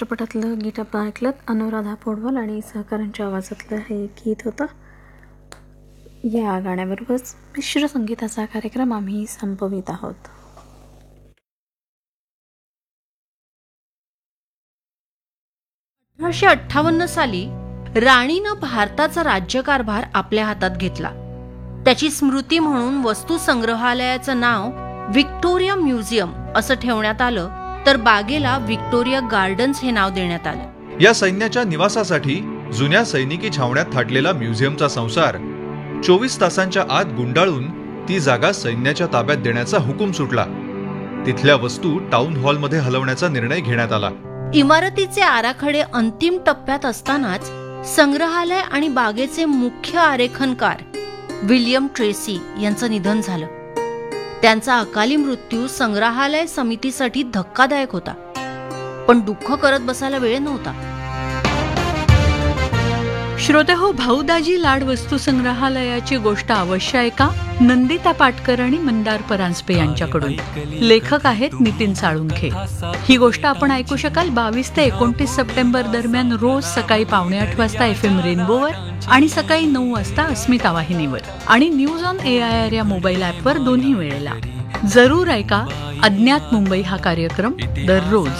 चित्रपटातलं गीत आपण ऐकलं. अनुराधा पौडवाल आणि सहकाऱ्यांच्या आवाजातलं हे गीत होतं. या गाण्याबरोबरच मिश्र संगीताचा कार्यक्रम आम्ही संपवित आहोत. अठराशे 58 साली राणीनं भारताचा राज्यकारभार आपल्या हातात घेतला. त्याची स्मृती म्हणून वस्तू संग्रहालयाचं नाव व्हिक्टोरिया म्युझियम असं ठेवण्यात आलं, तर बागेला व्हिक्टोरिया गार्डन्स हे नाव देण्यात आलं. या सैन्याच्या निवासासाठी जुन्या सैनिकी छावण्यात थाटलेला म्युझियमचा संसार 24 तासांच्या आत गुंडाळून ती जागा सैन्याच्या ताब्यात देण्याचा हुकूम सुटला. तिथल्या वस्तू टाउन हॉलमध्ये हलवण्याचा निर्णय घेण्यात आला. इमारतीचे आराखडे अंतिम टप्प्यात असतानाच संग्रहालय आणि बागेचे मुख्य आरेखनकार विल्यम ट्रेसी यांचं निधन झालं. त्यांचा अकाली मृत्यू संग्रहालय समितीसाठी धक्कादायक होता, पण दुःख करत बसायला वेळ नव्हता. श्रोतेहो, भाऊदाजी लाड वस्तू संग्रहालयाची गोष्ट अवश्य ऐका. नंदिता पाटकर आणि मंदार परांजपे यांच्याकडून. लेखक आहेत नितीन साळुंखे. ही गोष्ट आपण ऐकू शकाल 22 ते 29 सप्टेंबर दरम्यान रोज सकाळी 7:45 वाजता FM रेनबोवर आणि सकाळी 9 वाजता अस्मिता वाहिनीवर आणि न्यूज ऑन AIR या मोबाईल ॲपवर दोन्ही वेळेला. जरूर ऐका. अज्ञात मुंबई हा कार्यक्रम दररोज.